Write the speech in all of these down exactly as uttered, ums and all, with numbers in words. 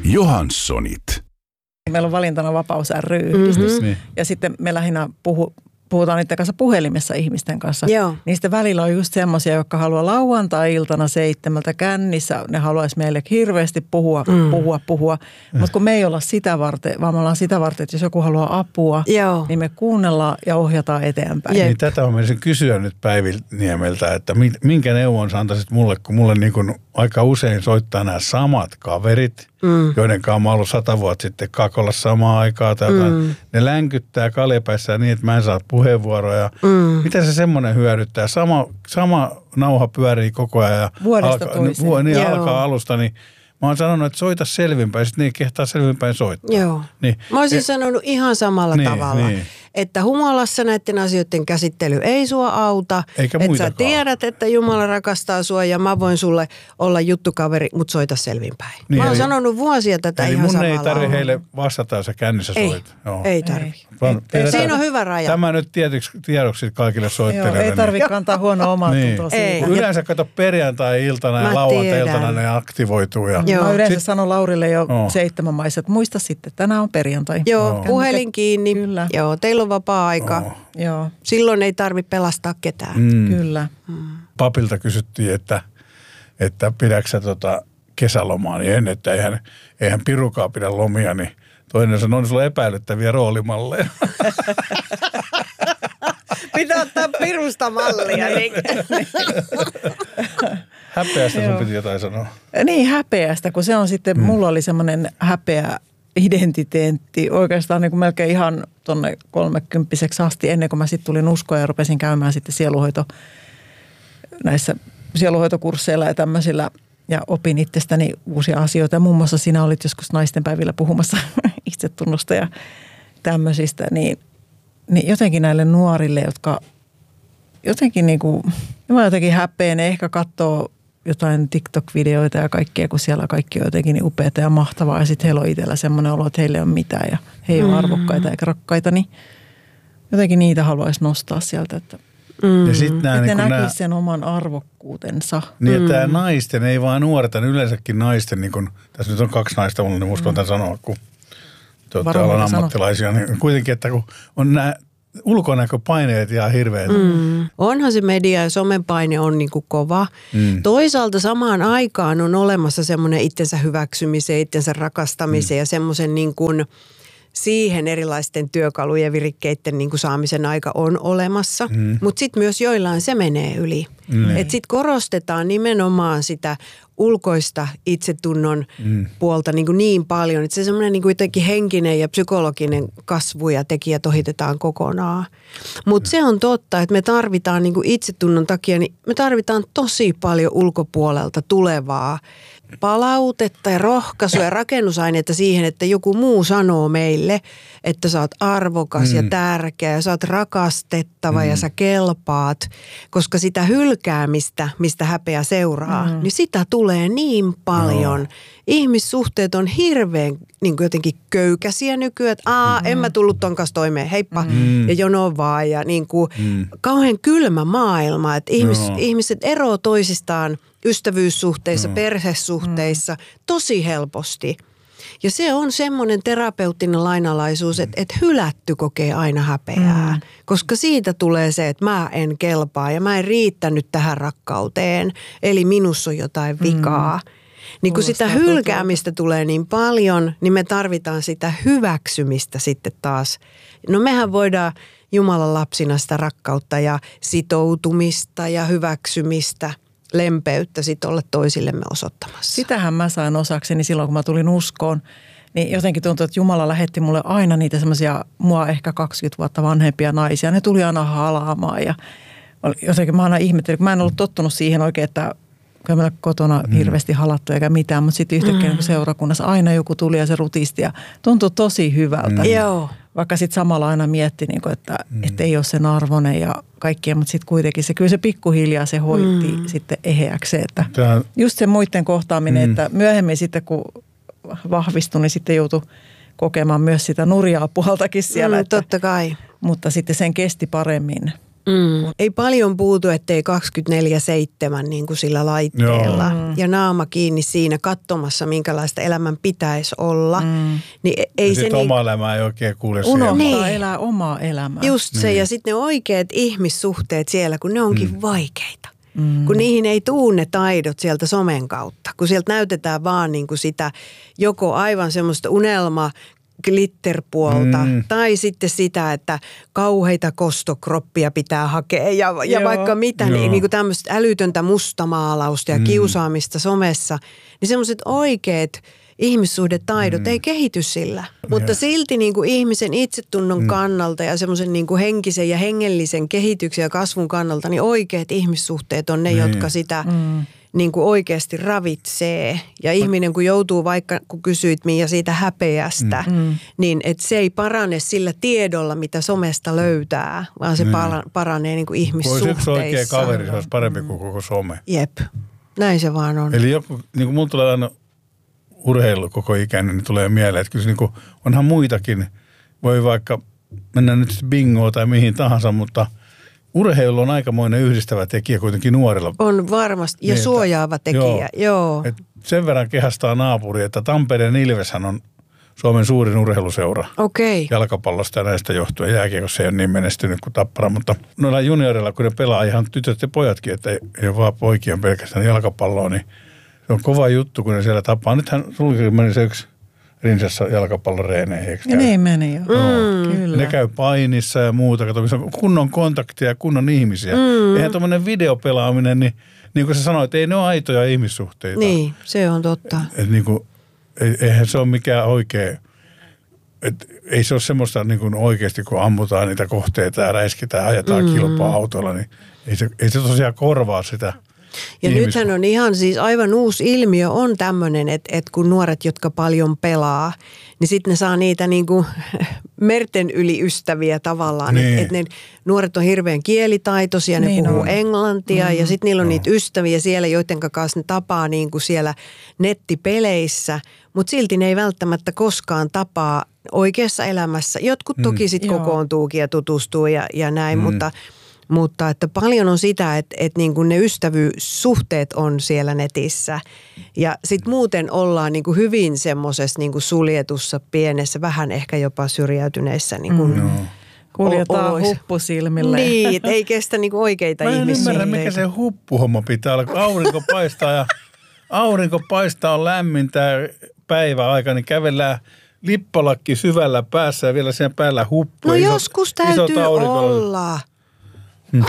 Johanssonit. Meillä on valintana Vapaus ry-yhdistys. Mm-hmm. Ja sitten me lähinnä puhu, puhutaan niiden kanssa puhelimessa ihmisten kanssa. Joo. Niistä välillä on just semmoisia, jotka haluaa lauantai-iltana seitsemältä kännissä. Ne haluaisi meille hirveästi puhua, mm. puhua, puhua. Mm. Mutta kun me ei olla sitä varten, vaan me ollaan sitä varten, että jos joku haluaa apua, Joo. niin me kuunnellaan ja ohjataan eteenpäin. Niin, tätä on mielisin kysyä nyt Päivi Niemeltä, että minkä neuvon sä antaisit mulle, kun mulle niin kuin aika usein soittaa nämä samat kaverit, mm. joiden kanssa mä oon ollut sata vuotta sitten kakolla samaan aikaan. Mm. Ne länkyttää kaljapäissään niin, että mä en saa puheenvuoroja. Mm. Mitä se semmoinen hyödyttää? Sama, sama nauha pyörii koko ajan ja vuodesta alka, niin, niin alkaa alusta, niin mä oon sanonut, että soita selvinpäin, sitten niin kehtaa selvinpäin soittaa. Joo. Niin. Mä olisin e- sanonut ihan samalla niin, tavalla, niin. että humalassa näiden asioiden käsittely ei sua auta. Eikä että muitakaan. Sä tiedät, että Jumala rakastaa sua ja mä voin sulle olla juttukaveri, mutta soita selvinpäin. Niin, mä oon eli, sanonut vuosia tätä ihan samalla. Eli mun ei tarvitse heille vastata, jos sä kännissä ei, soit. Joo. Ei tarvitse. Siinä on hyvä raja. Tämä nyt tietyksi tiedoksi kaikille soittelijoille. Joo, ei tarvitse kantaa huonoa omaa niin. tuntoa siitä. Yleensä kato perjantai-iltana ja lauantai-iltana ne aktivoituu. Ja Joo. Mä yleensä sit sanon Laurille jo oh. seitsemän maissa, että muista sitten, tänään on perjantai. Joo, oh. puhelin kiinni. Kyllä. Joo, teillä on vapaa-aika. Oh. Joo. Silloin ei tarvitse pelastaa ketään. Mm. Kyllä. Mm. Papilta kysyttiin, että, että pidätkö sä tota kesälomaa, niin en, että eihän, eihän pirukaan pidä lomia, niin toinen sanoi, että sulla on epäilyttäviä roolimalleja. Pitää ottaa pirusta mallia. Niin. Häpeästä sun piti jotain sanoa. Niin, häpeästä, kun se on sitten, mm. mulla oli semmoinen häpeä identiteetti oikeastaan niin kuin melkein ihan tuonne kolmekymppiseksi asti, ennen kuin mä sitten tulin uskoon ja rupesin käymään sitten sieluhoito, näissä sieluhoitokursseilla ja tämmöisillä ja opin itsestäni uusia asioita. Ja muun muassa sinä olit joskus naistenpäivillä puhumassa itsetunnosta ja tämmöisistä, niin, niin jotenkin näille nuorille, jotka jotenkin niin kuin, mä jotenkin häpeä, ne ehkä katsoo jotain TikTok-videoita ja kaikkea, kun siellä kaikki on jotenkin niin upeata ja mahtavaa. Ja sitten heillä on itsellä semmoinen olo, että heillä ei ole mitään ja he ei mm. ole arvokkaita eikä rakkaita. Niin jotenkin niitä haluaisi nostaa sieltä, että, mm. ja sit nää, että niin ne näkisi nää, sen oman arvokkuutensa. Niin, että mm. naisten, ei vaan nuorten, yleensäkin naisten, niin kun, tässä nyt on kaksi naista, mulla niin uskallan mm. sanoa, kun te olette alan ammattilaisia, niin kuitenkin, että kun on nämä ulkonäköpaineet ihan hirveät. Mm. Onhan se media ja somen paine on niin kuin kova. Mm. Toisaalta samaan aikaan on olemassa semmoinen itsensä hyväksymisen, itsensä rakastamisen mm. ja semmoisen niin kuin siihen erilaisten työkalujen virikkeiden niin kuin saamisen aika on olemassa. Mm. Mutta sitten myös joillain se menee yli. Mm. Että sitten korostetaan nimenomaan sitä ulkoista itsetunnon mm. puolta niin, kuin niin paljon, että se semmoinen niin kuin jotenkin henkinen ja psykologinen kasvu ja tekijät ohitetaan kokonaan. Mutta mm. se on totta, että me tarvitaan niin kuin itsetunnon takia, niin me tarvitaan tosi paljon ulkopuolelta tulevaa palautetta ja rohkaisua ja rakennusaineita siihen, että joku muu sanoo meille, että sä oot arvokas mm. ja tärkeä ja sä oot rakastettava mm. ja sä kelpaat, koska sitä hylkäämistä, mistä häpeä seuraa, mm. niin sitä tulee niin paljon. No. Ihmissuhteet on hirveän niin kuin jotenkin köykäisiä nykyään, että aa, mm. en mä tullut ton kanssa toimeen, heippa mm. ja jono vaan ja niin kuin mm. kauhean kylmä maailma, että ihmis, no. ihmiset eroo toisistaan ystävyyssuhteissa, no. perhesuhteissa mm. tosi helposti. Ja se on semmoinen terapeuttinen lainalaisuus, että, että hylätty kokee aina häpeää, mm. koska siitä tulee se, että mä en kelpaa ja mä en riittänyt tähän rakkauteen, eli minussa on jotain vikaa. Mm. Niin kun sitä hylkäämistä tulee niin paljon, niin me tarvitaan sitä hyväksymistä sitten taas. No mehän voidaan Jumalan lapsina sitä rakkautta ja sitoutumista ja hyväksymistä, lempeyttä sitten olla toisillemme osoittamassa. Sitähän mä sain osakseni silloin, kun mä tulin uskoon. Niin jotenkin tuntuu, että Jumala lähetti mulle aina niitä semmoisia mua ehkä kaksikymmentä vuotta vanhempia naisia. Ne tuli aina halaamaan ja jotenkin mä aina ihmettelin, kun mä en ollut tottunut siihen oikein, että kyllä meillä kotona mm. hirveästi halattu eikä mitään, mutta sitten yhtäkkiä mm. seurakunnassa aina joku tuli ja se rutisti ja tuntui tosi hyvältä. Mm. Joo. Vaikka sitten samalla aina mietti, että, mm. että ei ole sen arvoinen ja kaikkea, mutta sitten kuitenkin se kyllä se pikkuhiljaa se hoitti mm. sitten eheäksi. Että Tämä... just se muiden kohtaaminen, mm. että myöhemmin sitten kun vahvistui, niin sitten joutui kokemaan myös sitä nurjaa puoltakin siellä. Mm, että, totta kai. Mutta sitten sen kesti paremmin. Mm. Ei paljon puutu, ettei kaksikymmentäneljä seitsemän niin kuin sillä laitteella. Joo. Ja naama kiinni siinä katsomassa, minkälaista elämän pitäisi olla. Mm. Niin ei ja se sitten niin... oma elämä ei oikein kuule unohtaa siihen. niin. Elää omaa elämää. Just se, niin. Ja sitten ne oikeat ihmissuhteet siellä, kun ne onkin mm. vaikeita. Mm. Kun niihin ei tuu ne taidot sieltä somen kautta. Kun sieltä näytetään vaan niin kuin sitä joko aivan semmoista unelma glitterpuolta mm. tai sitten sitä, että kauheita kostokroppia pitää hakea ja, ja vaikka mitä, Joo. niin, niin kuin tämmöistä älytöntä mustamaalausta ja mm. kiusaamista somessa, niin semmoiset oikeat ihmissuhdetaidot mm. ei kehity sillä. Yeah. Mutta silti niin kuin ihmisen itsetunnon mm. kannalta ja semmoisen niin kuin henkisen ja hengellisen kehityksen ja kasvun kannalta, niin oikeat ihmissuhteet on ne, mm. jotka sitä mm. niin kuin oikeasti ravitsee. Ja ihminen, kun joutuu vaikka, kun kysyit Miia siitä häpeästä, mm. niin että se ei parane sillä tiedolla, mitä somesta löytää, vaan se mm. paranee niin kuin ihmissuhteissa. Voisi yksi oikea kaveri, se olisi parempi kuin koko some. Jep, näin se vaan on. Eli joku, niin kuin mulla tulee aina urheilu koko ikäinen, niin tulee mieleen, että kyllä se niin kuin, onhan muitakin, voi vaikka mennä nyt bingoon tai mihin tahansa, mutta urheilu on aikamoinen yhdistävä tekijä kuitenkin nuorilla. On varmasti, ja niin, suojaava tekijä, joo. joo. Et sen verran kehastaa naapuri, että Tampereen Ilveshän on Suomen suurin urheiluseura. Okei. Okay. Jalkapallosta ja näistä johtuen. Jääkiekossa ei ole niin menestynyt kuin Tappara, mutta noilla juniorilla, kun ne pelaa ihan tytöt ja pojatkin, että ei, ei ole vaan poikien pelkästään jalkapalloa, niin se on kova juttu, kun ne siellä tapaa. Nythän sulki meni se yksi Rinsassa jalkapalloreeneihin, eikö käy? Niin meni jo. Mm, kyllä. Ne käy painissa ja muuta. Kato, on kunnon kontaktia ja kunnon ihmisiä. Mm. Eihän tuommoinen videopelaaminen, niin, niin kuin sä sanoit, ei ne ole aitoja ihmissuhteita. Niin, se on totta. Et niin kuin, eihän se ole mikään oikea, et ei se ole semmoista niin kuin oikeasti, kun ammutaan niitä kohteita ja räiskitään, ajetaan mm. kilpaa autolla, niin ei se, ei se tosiaan korvaa sitä. Ja ihmis... nythän on ihan siis aivan uusi ilmiö on tämmöinen, että, että kun nuoret, jotka paljon pelaa, niin sitten ne saa niitä niin kuin merten yli ystäviä tavallaan. Niin. Että, että ne nuoret on hirveän kielitaitoisia, ne niin puhuu on. englantia mm-hmm. ja sitten niillä on no. niitä ystäviä siellä, joiden kanssa ne tapaa niin kuin siellä nettipeleissä, mutta silti ne ei välttämättä koskaan tapaa oikeassa elämässä. Jotkut toki mm. sitten kokoontuukin ja tutustuu ja, ja näin, mm. mutta... Mutta että paljon on sitä, että, että niin kuin ne ystävyyssuhteet on siellä netissä ja sitten muuten ollaan niin kuin hyvin semmoisessa niin kuin suljetussa, pienessä, vähän ehkä jopa syrjäytyneissä niin kuin mm. kuljetaan huppusilmille. Niin, ei kestä niin kuin oikeita Mä en ihmissuhteita. ymmärrä, mikä se huppuhomma pitää olla, kun aurinko paistaa ja aurinko paistaa on lämmintä päiväaika, niin kävellään lippalakki syvällä päässä ja vielä sen päällä huppu. No isot, joskus täytyy olla. Hmm.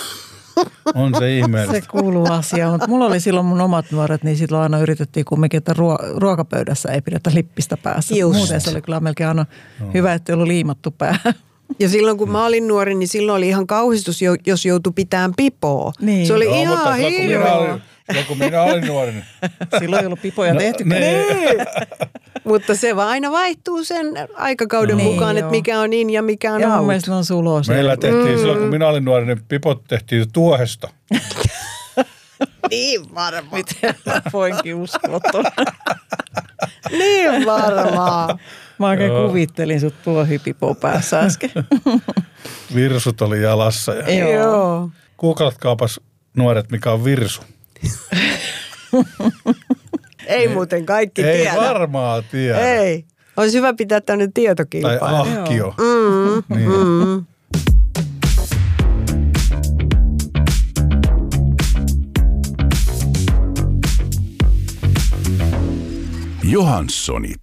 On se ihmeellistä. Se kuuluu asiaan, mutta mulla oli silloin mun omat nuoret, niin silloin aina yritettiin kumminkin, että ruo- ruokapöydässä ei pidetä lippistä päässä. Just. Muuten se oli kyllä melkein aina no. hyvä, että ei ollut liimattu päähän. Ja silloin kun mä olin nuori, niin silloin oli ihan kauhistus, jos joutui pitämään pipoa. Niin. Se oli no, ihan hirveä. Ja kun minä olin nuori. Niin. Silloin ei ollut pipoja no, tehtykään. Niin. Mutta se vaan aina vaihtuu sen aikakauden no, mukaan, niin, että mikä on in ja mikä on ja out. Ja mun mielestä on sulo. Meillä tehtiin mm. silloin, kun minä olin nuori, niin pipot tehtiin tuohesta. Niin varma. Miten mä voinkin uskoa tuolla. Niin varmaa. Mä oikein Joo. kuvittelin sut tuohipipoa päässä äsken. Virsut oli jalassa. Ja... Joo. Googlatkaapas nuoret, mikä on virsu. Ei, ei muuten kaikki ei tiedä. Ei varmaa tiedä. Ei. Olisi hyvä pitää tämmöinen tietokilpailu. Tai ahkio. Mm, niin. mm. Johanssonit.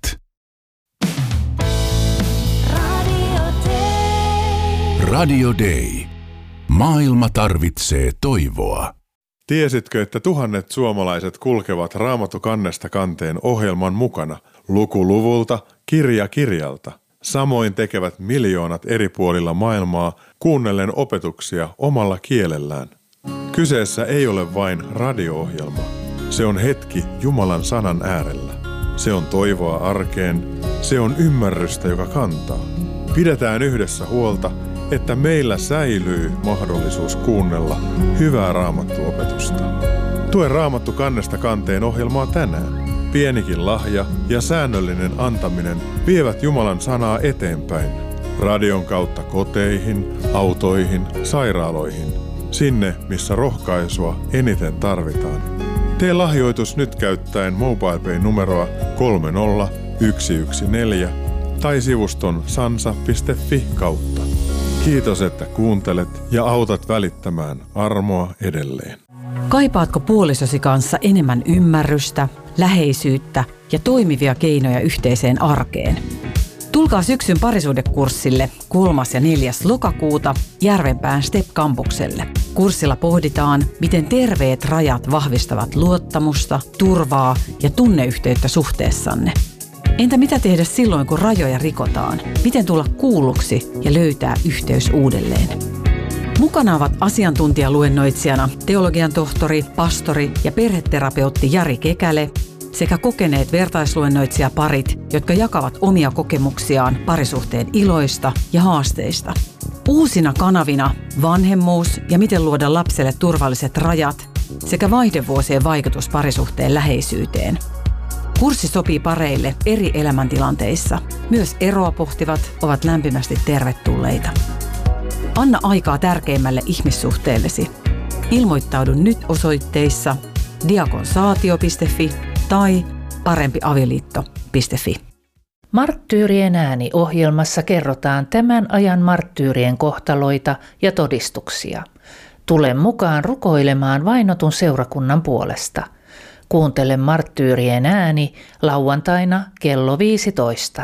Radio Day. Radio Day. Maailma tarvitsee toivoa. Tiesitkö, että tuhannet suomalaiset kulkevat Raamattu kannesta kanteen ohjelman mukana, luku luvulta, kirja kirjalta? Samoin tekevät miljoonat eri puolilla maailmaa kuunnellen opetuksia omalla kielellään. Kyseessä ei ole vain radio-ohjelma. Se on hetki Jumalan sanan äärellä. Se on toivoa arkeen. Se on ymmärrystä, joka kantaa. Pidetään yhdessä huolta, että meillä säilyy mahdollisuus kuunnella hyvää raamattuopetusta. Tue Raamattu kannesta kanteen ohjelmaa tänään. Pienikin lahja ja säännöllinen antaminen vievät Jumalan sanaa eteenpäin. Radion kautta koteihin, autoihin, sairaaloihin. Sinne, missä rohkaisua eniten tarvitaan. Tee lahjoitus nyt käyttäen MobilePay-numeroa kolme nolla yksi yksi neljä tai sivuston sansa piste fi kautta. Kiitos, että kuuntelet ja autat välittämään armoa edelleen. Kaipaatko puolisosi kanssa enemmän ymmärrystä, läheisyyttä ja toimivia keinoja yhteiseen arkeen? Tulkaa syksyn parisuhdekurssille kolmas ja neljäs lokakuuta Järvenpään Step-kampukselle. Kurssilla pohditaan, miten terveet rajat vahvistavat luottamusta, turvaa ja tunneyhteyttä suhteessanne. Entä mitä tehdä silloin, kun rajoja rikotaan? Miten tulla kuulluksi ja löytää yhteys uudelleen? Mukana ovat asiantuntijaluennoitsijana teologian tohtori, pastori ja perheterapeutti Jari Kekäle sekä kokeneet vertaisluennoitsijaparit, jotka jakavat omia kokemuksiaan parisuhteen iloista ja haasteista. Uusina kanavina vanhemmuus ja miten luoda lapselle turvalliset rajat sekä vaihdevuosien vaikutus parisuhteen läheisyyteen. Kurssi sopii pareille eri elämäntilanteissa. Myös eroa pohtivat ovat lämpimästi tervetulleita. Anna aikaa tärkeimmälle ihmissuhteellesi. Ilmoittaudu nyt osoitteissa diakonsaatio piste fi tai parempiavioliitto piste fi. Marttyyrien ääni -ohjelmassa kerrotaan tämän ajan marttyyrien kohtaloita ja todistuksia. Tule mukaan rukoilemaan vainotun seurakunnan puolesta. Kuuntele Marttyyrien ääni lauantaina kello viisitoista.